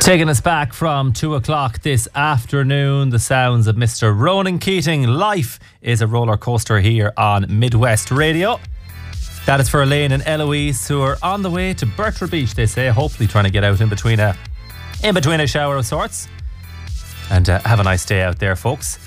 Taking us back from 2 o'clock this afternoon, the sounds of Mr. Ronan Keating. Life is a roller coaster here on Midwest Radio. That is for Elaine and Eloise, who are on the way to Bertram Beach, they say, hopefully trying to get out in between a shower of sorts. And have a nice day out there, folks.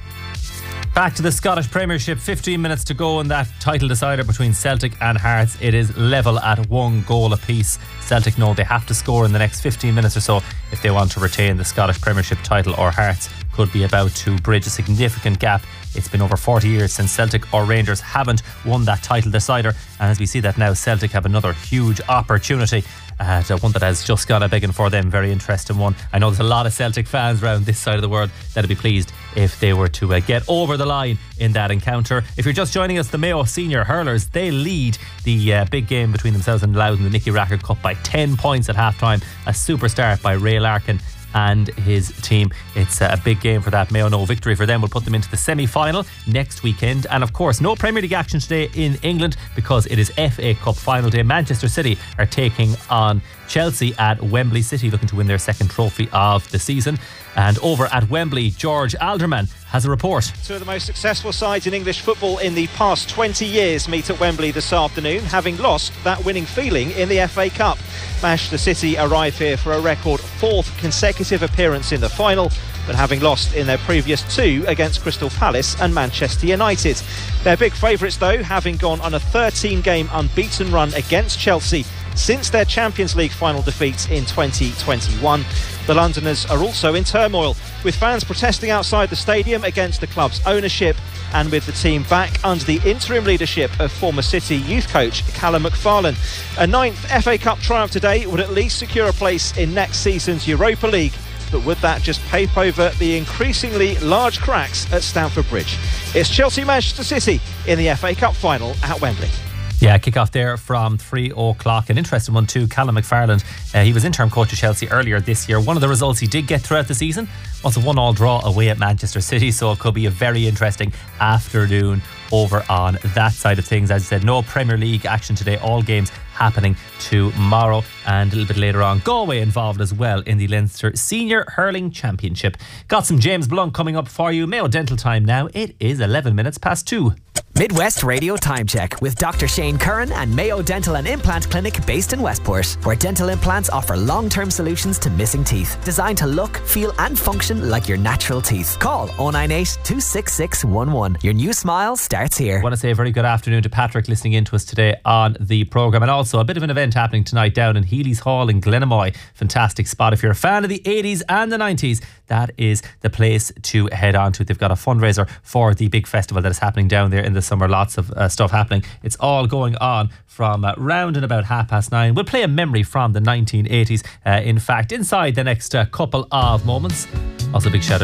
Back to the Scottish Premiership, 15 minutes to go in that title decider between Celtic and Hearts. It is level at 1 goal apiece. Celtic know they have to score in the next 15 minutes or so if they want to retain the Scottish Premiership title, or Hearts could be about to bridge a significant gap. It's been over 40 years since Celtic or Rangers haven't won that title decider, and as we see that now, Celtic have another huge opportunity. One that has just gone a begging for them. Very interesting one. I know there's a lot of Celtic fans around this side of the world that'd be pleased if they were to get over the line in that encounter. If you're just joining us, the Mayo Senior Hurlers, they lead the big game between themselves and Louth in the Nicky Rackard Cup by 10 points at half time. A super start by Ray Larkin and his team. It's a big game for that. Mayo no victory for them will put them into the semi-final next weekend. And of course, no Premier League action today in England because it is FA Cup final day. Manchester City are taking on Chelsea at Wembley. City looking to win their second trophy of the season. And over at Wembley, George Alderman has a report. Two of the most successful sides in English football in the past 20 years meet at Wembley this afternoon, having lost that winning feeling in the FA Cup. Manchester City arrive here for a record 4th consecutive appearance in the final, but having lost in their previous 2 against Crystal Palace and Manchester United. They're big favourites though, having gone on a 13-game unbeaten run against Chelsea since their Champions League final defeat in 2021. The Londoners are also in turmoil, with fans protesting outside the stadium against the club's ownership, and with the team back under the interim leadership of former City youth coach Callum McFarlane. A 9th FA Cup triumph today would at least secure a place in next season's Europa League, but would that just paper over the increasingly large cracks at Stamford Bridge? It's Chelsea-Manchester City in the FA Cup final at Wembley. Yeah, kick-off there from 3 o'clock. An interesting one too, Callum McFarlane. He was interim coach of Chelsea earlier this year. One of the results he did get throughout the season was a 1-1 draw away at Manchester City, so it could be a very interesting afternoon over on that side of things. As I said, no Premier League action today, all games happening tomorrow, and a little bit later on Galway involved as well in the Leinster Senior Hurling Championship. Got some James Blunt coming up for you. Mayo Dental time now. It is 11 minutes past 2. Midwest Radio Time Check with Dr. Shane Curran and Mayo Dental and Implant Clinic based in Westport, where dental implants offer long-term solutions to missing teeth, designed to look, feel and function like your natural teeth. Call 098 266 11. Your new smile starts here. I want to say a very good afternoon to Patrick listening in to us today on the programme, and also a bit of an event happening tonight down in Healy's Hall in Glenamoy. Fantastic spot. If you're a fan of the 80s and the 90s, that is the place to head on to. They've got a fundraiser for the big festival that is happening down there in the summer. Lots of stuff happening. It's all going on from round and about 9:30. We'll play a memory from the 1980s. In fact, inside the next couple of moments. Also, big shout out